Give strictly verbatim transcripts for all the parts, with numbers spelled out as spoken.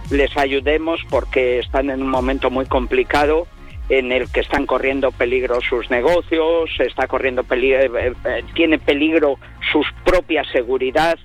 les ayudemos porque están en un momento muy complicado en el que están corriendo peligro sus negocios, está corriendo peligro, eh, eh, tiene peligro su propia seguridad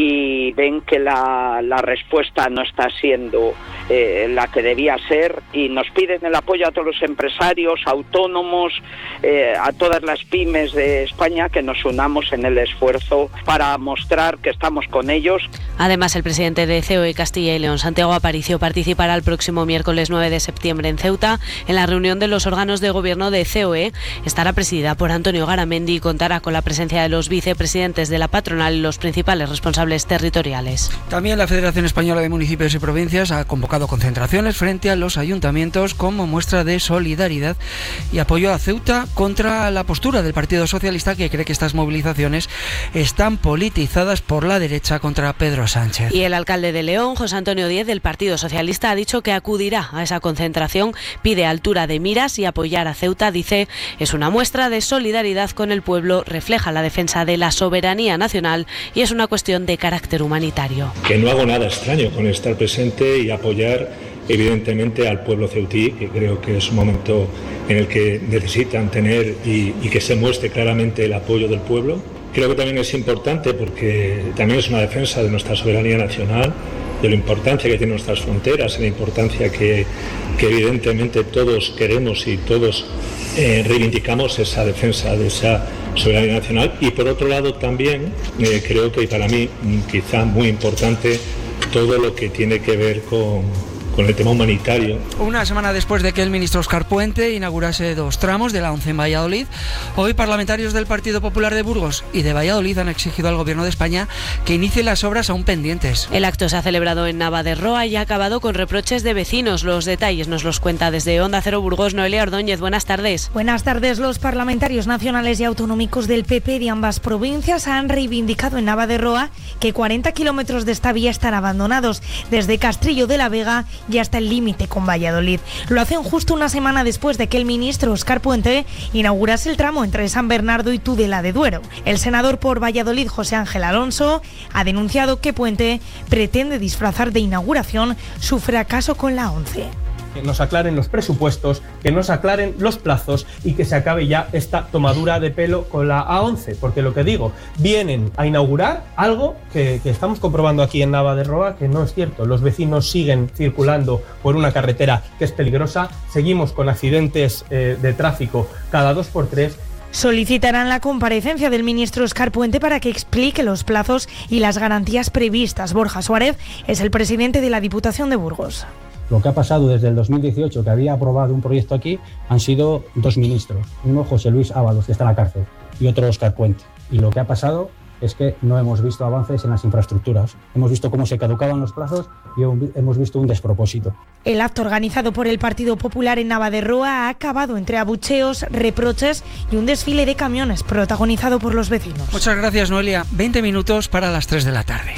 y ven que la, la respuesta no está siendo eh, la que debía ser y nos piden el apoyo a todos los empresarios, autónomos, eh, a todas las pymes de España que nos unamos en el esfuerzo para mostrar que estamos con ellos. Además, el presidente de C O E Castilla y León, Santiago Aparicio, participará el próximo miércoles nueve de septiembre en Ceuta en la reunión de los órganos de gobierno de C O E. Estará presidida por Antonio Garamendi y contará con la presencia de los vicepresidentes de la patronal y los principales responsables territoriales. También la Federación Española de Municipios y Provincias ha convocado concentraciones frente a los ayuntamientos como muestra de solidaridad y apoyo a Ceuta contra la postura del Partido Socialista, que cree que estas movilizaciones están politizadas por la derecha contra Pedro Sánchez. Y el alcalde de León, José Antonio Díez, del Partido Socialista, ha dicho que acudirá a esa concentración, pide altura de miras y apoyar a Ceuta. Dice, es una muestra de solidaridad con el pueblo, refleja la defensa de la soberanía nacional y es una cuestión de carácter humanitario. Que no hago nada extraño con estar presente y apoyar evidentemente al pueblo ceutí, que creo que es un momento en el que necesitan tener y, y que se muestre claramente el apoyo del pueblo. Creo que también es importante porque también es una defensa de nuestra soberanía nacional, de la importancia que tienen nuestras fronteras, de la importancia que, que evidentemente todos queremos y todos eh, reivindicamos esa defensa de esa soberanía nacional. Y por otro lado también eh, creo que para mí quizá muy importante todo lo que tiene que ver con con el tema humanitario. Una semana después de que el ministro Óscar Puente inaugurase dos tramos de la once en Valladolid, hoy parlamentarios del Partido Popular de Burgos y de Valladolid han exigido al Gobierno de España que inicie las obras aún pendientes. El acto se ha celebrado en Navaderroa y ha acabado con reproches de vecinos. Los detalles nos los cuenta desde Onda Cero Burgos Noelia Ordóñez. Buenas tardes. Buenas tardes. Los parlamentarios nacionales y autonómicos del P P de ambas provincias han reivindicado en Navaderroa que cuarenta kilómetros de esta vía están abandonados desde Castrillo de la Vega y hasta el límite con Valladolid. Lo hacen justo una semana después de que el ministro Óscar Puente inaugurase el tramo entre San Bernardo y Tudela de Duero. El senador por Valladolid, José Ángel Alonso, ha denunciado que Puente pretende disfrazar de inauguración su fracaso con la once. Que nos aclaren los presupuestos, que nos aclaren los plazos y que se acabe ya esta tomadura de pelo con la A once, porque lo que digo, vienen a inaugurar algo que, que estamos comprobando aquí en Navaderroa que no es cierto. Los vecinos siguen circulando por una carretera que es peligrosa, seguimos con accidentes eh, de tráfico cada dos por tres. Solicitarán la comparecencia del ministro Óscar Puente para que explique los plazos y las garantías previstas. Borja Suárez es el presidente de la Diputación de Burgos. Lo que ha pasado desde el dos mil dieciocho, que había aprobado un proyecto aquí, han sido dos ministros. Uno, José Luis Ábalos, que está en la cárcel, y otro, Óscar Puente. Y lo que ha pasado es que no hemos visto avances en las infraestructuras. Hemos visto cómo se caducaban los plazos y hemos visto un despropósito. El acto organizado por el Partido Popular en Navaderroa ha acabado entre abucheos, reproches y un desfile de camiones protagonizado por los vecinos. Muchas gracias, Noelia. veinte minutos para las tres de la tarde.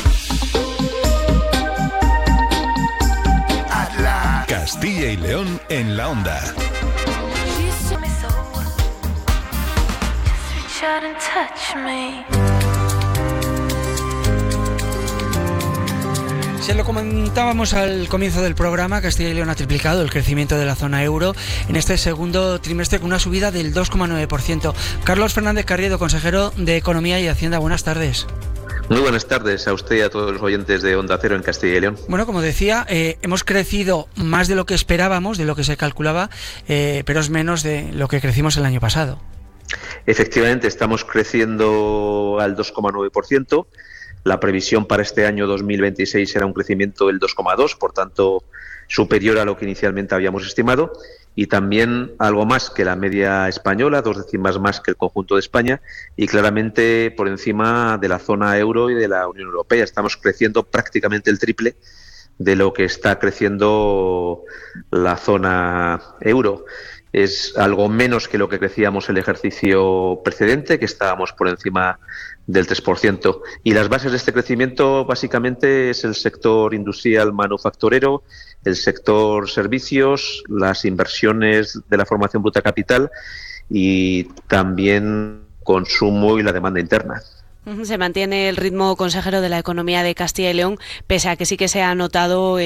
Castilla y León en la onda. Se lo comentábamos al comienzo del programa, Castilla y León ha triplicado el crecimiento de la zona euro en este segundo trimestre con una subida del dos coma nueve por ciento. Carlos Fernández Carriedo, consejero de Economía y Hacienda, buenas tardes. Muy buenas tardes a usted y a todos los oyentes de Onda Cero en Castilla y León. Bueno, como decía, eh, hemos crecido más de lo que esperábamos, de lo que se calculaba, eh, pero es menos de lo que crecimos el año pasado. Efectivamente, estamos creciendo al dos coma nueve por ciento. La previsión para este año dos mil veintiséis era un crecimiento del dos coma dos por ciento, por tanto superior a lo que inicialmente habíamos estimado, y también algo más que la media española, dos décimas más que el conjunto de España, y claramente por encima de la zona euro y de la Unión Europea. Estamos creciendo prácticamente el triple de lo que está creciendo la zona euro. Es algo menos que lo que crecíamos el ejercicio precedente, que estábamos por encima del tres por ciento. Y las bases de este crecimiento básicamente es el sector industrial manufacturero, el sector servicios, las inversiones de la formación bruta capital y también consumo y la demanda interna. Se mantiene el ritmo, consejero, de la economía de Castilla y León, pese a que sí que se ha notado